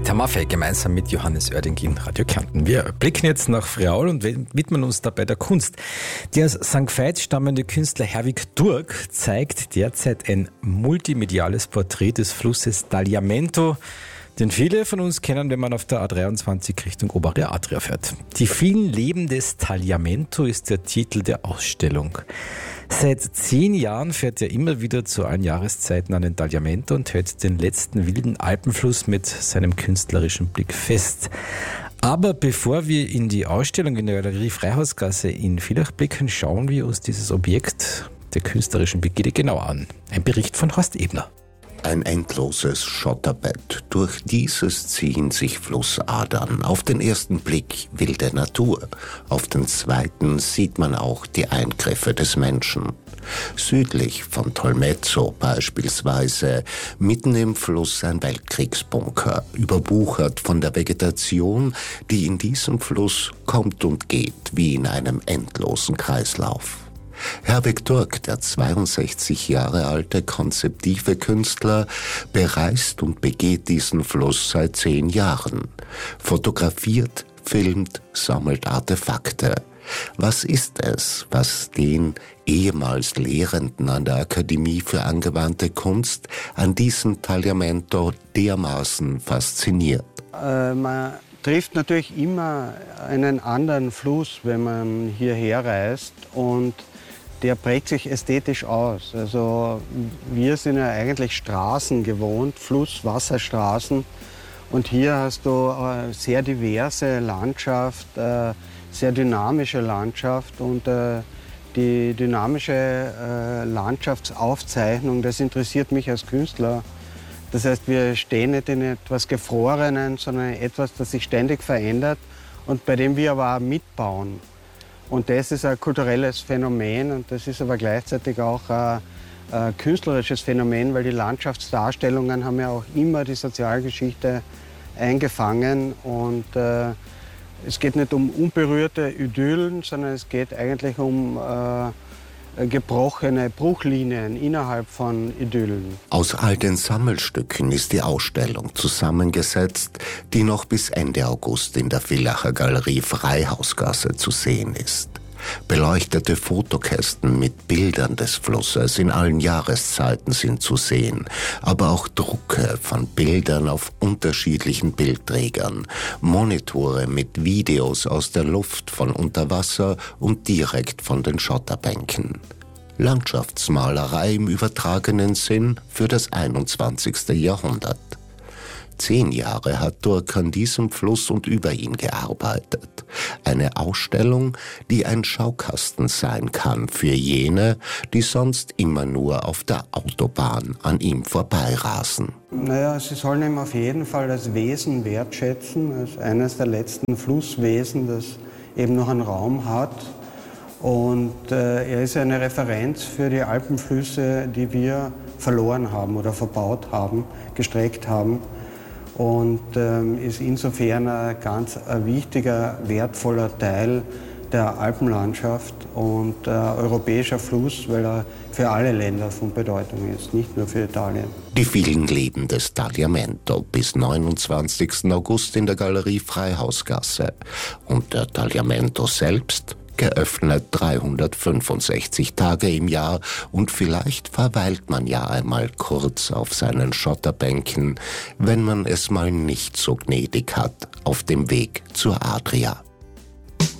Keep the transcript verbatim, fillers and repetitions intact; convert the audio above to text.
Maffei gemeinsam mit Johannes Oerding in Radio Kärnten. Wir blicken jetzt nach Friaul und widmen uns dabei der Kunst. Der aus Sankt Veit stammende Künstler Herwig Durk zeigt derzeit ein multimediales Porträt des Flusses Tagliamento, den viele von uns kennen, wenn man auf der A dreiundzwanzig Richtung Obere Adria fährt. Die vielen Leben des Tagliamento ist der Titel der Ausstellung. Seit zehn Jahren fährt er immer wieder zu allen Jahreszeiten an den Tagliamento und hält den letzten wilden Alpenfluss mit seinem künstlerischen Blick fest. Aber bevor wir in die Ausstellung in der Galerie Freihausgasse in Villach blicken, schauen wir uns dieses Objekt der künstlerischen Begierde genauer an. Ein Bericht von Horst Ebner. Ein endloses Schotterbett. Durch dieses ziehen sich Flussadern. Auf den ersten Blick wilde Natur. Auf den zweiten sieht man auch die Eingriffe des Menschen. Südlich von Tolmezzo beispielsweise, mitten im Fluss ein Weltkriegsbunker, überwuchert von der Vegetation, die in diesem Fluss kommt und geht, wie in einem endlosen Kreislauf. Herwig Durk, der zweiundsechzig Jahre alte konzeptive Künstler, bereist und begeht diesen Fluss seit zehn Jahren. Fotografiert, filmt, sammelt Artefakte. Was ist es, was den ehemals Lehrenden an der Akademie für angewandte Kunst an diesem Tagliamento dermaßen fasziniert? Äh, man trifft natürlich immer einen anderen Fluss, wenn man hierher reist, und der prägt sich ästhetisch aus. Also wir sind ja eigentlich Straßen gewohnt, Fluss-, Wasserstraßen. Und hier hast du eine sehr diverse Landschaft, eine sehr dynamische Landschaft. Und die dynamische Landschaftsaufzeichnung, das interessiert mich als Künstler. Das heißt, wir stehen nicht in etwas Gefrorenen, sondern etwas, das sich ständig verändert und bei dem wir aber auch mitbauen. Und das ist ein kulturelles Phänomen und das ist aber gleichzeitig auch ein, ein künstlerisches Phänomen, weil die Landschaftsdarstellungen haben ja auch immer die Sozialgeschichte eingefangen. Und äh, es geht nicht um unberührte Idyllen, sondern es geht eigentlich um äh, gebrochene Bruchlinien innerhalb von Idyllen. Aus all den Sammelstücken ist die Ausstellung zusammengesetzt, die noch bis Ende August in der Villacher Galerie Freihausgasse zu sehen ist. Beleuchtete Fotokästen mit Bildern des Flusses in allen Jahreszeiten sind zu sehen, aber auch Drucke von Bildern auf unterschiedlichen Bildträgern, Monitore mit Videos aus der Luft, von unter Wasser und direkt von den Schotterbänken. Landschaftsmalerei im übertragenen Sinn für das einundzwanzigste Jahrhundert. Zehn Jahre hat Durk an diesem Fluss und über ihn gearbeitet. Eine Ausstellung, die ein Schaukasten sein kann für jene, die sonst immer nur auf der Autobahn an ihm vorbeirasen. Naja, sie sollen ihm auf jeden Fall das Wesen wertschätzen, als eines der letzten Flusswesen, das eben noch einen Raum hat. Und äh, er ist eine Referenz für die Alpenflüsse, die wir verloren haben oder verbaut haben, gestreckt haben. Und ähm, ist insofern ein ganz ein wichtiger, wertvoller Teil der Alpenlandschaft und äh, europäischer Fluss, weil er für alle Länder von Bedeutung ist, nicht nur für Italien. Die vielen Leben des Tagliamento bis neunundzwanzigsten August in der Galerie Freihausgasse. Und der Tagliamento selbst? Geöffnet dreihundertfünfundsechzig Tage im Jahr und vielleicht verweilt man ja einmal kurz auf seinen Schotterbänken, wenn man es mal nicht so gnädig hat auf dem Weg zur Adria.